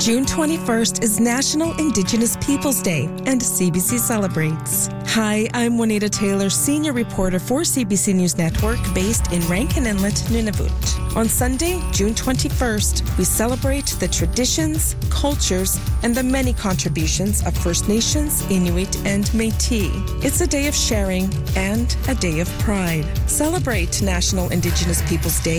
June 21st is National Indigenous Peoples Day, and CBC celebrates. Hi, I'm Juanita Taylor, senior reporter for CBC News Network, based in Rankin Inlet, Nunavut. On Sunday, June 21st, we celebrate the traditions, cultures, and the many contributions of First Nations, Inuit, and Métis. It's a day of sharing and a day of pride. Celebrate National Indigenous Peoples Day